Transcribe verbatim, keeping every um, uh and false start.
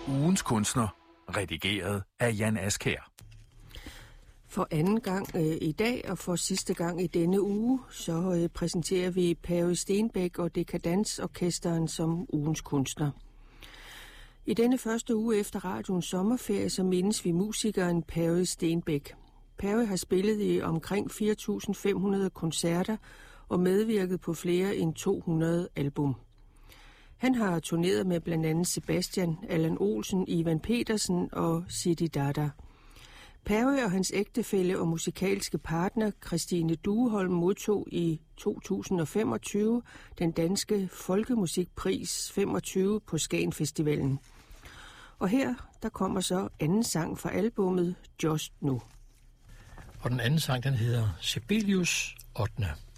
Ugens kunstner, redigeret af Jan Askjær. For anden gang øh, i dag og for sidste gang i denne uge, så øh, præsenterer vi Pave Stenbæk og Dekadansorkesteren som ugens kunstner. I denne første uge efter radioens sommerferie, så mindes vi musikeren Pave Stenbæk. Pave har spillet i omkring fire tusind fem hundrede koncerter og medvirket på flere end to hundrede album. Han har turneret med blandt andet Sebastian, Allan Olsen, Ivan Petersen og Sidi Dada. Pave og hans ægtefælle og musikalske partner Christine Dueholm modtog i to tusind og femogtyve den danske folkemusikpris femogtyve på Skagen Festivalen. Og her, der kommer så anden sang fra albummet Just Nu. Og den anden sang, den hedder Sibelius ottende.